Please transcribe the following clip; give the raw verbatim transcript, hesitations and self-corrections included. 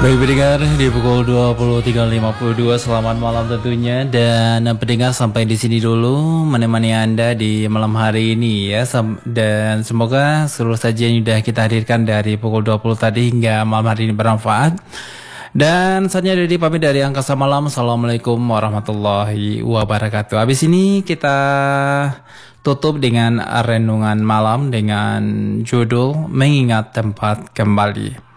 Baik pendengar di pukul dua puluh tiga lima puluh dua selamat malam tentunya dan pendengar sampai di sini dulu menemani Anda di malam hari ini ya dan semoga seluruh sajian yang sudah kita hadirkan dari pukul dua puluh tadi hingga malam hari ini bermanfaat. Dan saatnya dari pamit dari Angkasa Malam. Assalamualaikum warahmatullahi wabarakatuh. Habis ini kita tutup dengan renungan malam dengan judul Mengingat Tempat Kembali.